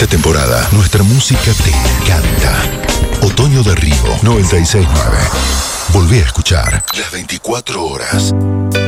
esta temporada, nuestra música te encanta. Otoño de Río 96.9. Volví a escuchar las 24 horas.